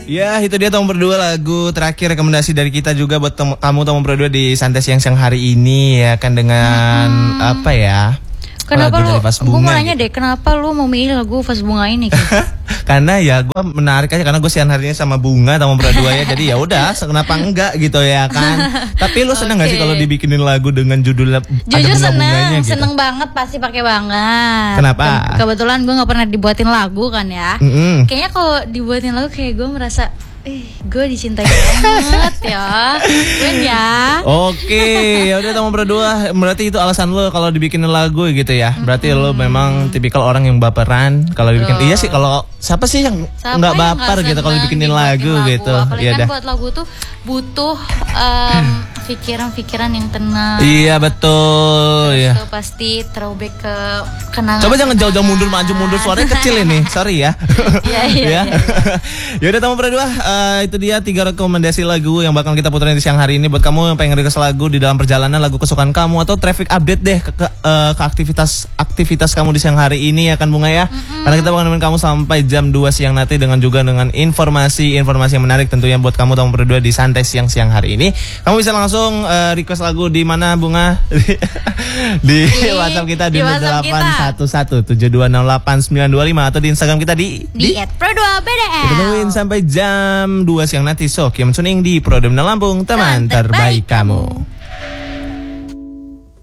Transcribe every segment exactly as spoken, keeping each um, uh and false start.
Ya, itu dia Tom berdua, lagu terakhir rekomendasi dari kita juga buat tem- kamu Tom berdua di Santai Siang-Siang hari ini ya kan, dengan hmm. apa ya? Kenapa lu? Gue mau nanya gitu. deh, kenapa lu mau milih lagu Vas Bunga ini? Gitu? Karena ya gue menarik aja, karena gue siang harinya sama Bunga Tom berdua ya. Jadi ya udah, kenapa enggak gitu ya kan? Tapi lu seneng okay. gak sih kalau dibikinin lagu dengan judul Jujur ada bunga-bunganya gitu? Seneng banget, pasti pakai banget. Kenapa? Ke- kebetulan gue nggak pernah dibuatin lagu kan ya. Mm-hmm. Kayaknya kalau dibuatin lagu kayak gue merasa Eh, gue dicintai banget ya, Ben ya. Oke, ya udah Tom berdua. Berarti itu alasan lo kalau dibikinin lagu gitu ya. Berarti mm-hmm. lo memang tipikal orang yang baperan kalau dibikin. Oh. Iya sih, kalau siapa sih yang nggak baper gitu kalau dibikinin lagu, lagu gitu. Apalagi ya kan buat lagu tuh butuh um, pikiran-pikiran yang tenang. Iya betul. Terus ya. Tuh pasti throwback ke kenangan. Coba jangan jauh-jauh mundur maju mundur, suaranya kecil ini. Sorry ya. Iya iya. Ya. Ya udah Tom berdua. Uh, itu dia tiga rekomendasi lagu yang bakal kita puterin di siang hari ini buat kamu yang pengen request lagu di dalam perjalanan, lagu kesukaan kamu atau traffic update deh ke, ke, uh, ke aktivitas aktivitas kamu di siang hari ini ya kan Bunga ya. Mm-hmm. Karena kita bakal nemenin kamu sampai jam dua siang nanti dengan juga dengan informasi-informasi yang menarik tentunya buat kamu Tom berdua di Santai Siang-Siang hari ini. Kamu bisa langsung uh, request lagu di mana Bunga? di, di WhatsApp kita di nol delapan satu satu tujuh dua nol delapan sembilan dua lima atau di Instagram kita di di et pro dua b d l. Kita tungguin sampai jam dua siang nanti. So, Kim Suning di Prodemna Lampung, teman terbaik kamu.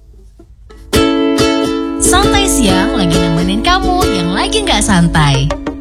Santai siang lagi nemenin kamu yang lagi nggak santai.